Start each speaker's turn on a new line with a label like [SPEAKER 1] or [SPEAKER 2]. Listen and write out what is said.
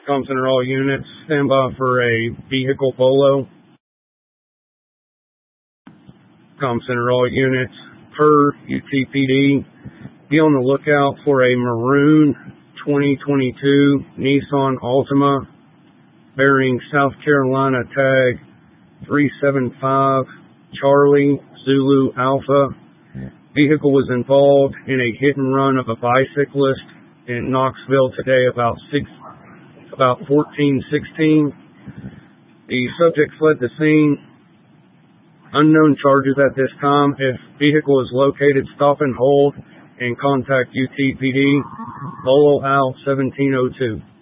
[SPEAKER 1] Comm Center all units, stand by for a vehicle polo. Comm Center all units, per UTPD, be on the lookout for a maroon 2022 Nissan Altima bearing South Carolina tag 375 Charlie Zulu Alpha. Vehicle was involved in a hit and run of a bicyclist in Knoxville today about 14:16. The subject fled the scene. Unknown charges at this time. If vehicle is located, stop and hold and contact UTPD. Bolo Al 1702.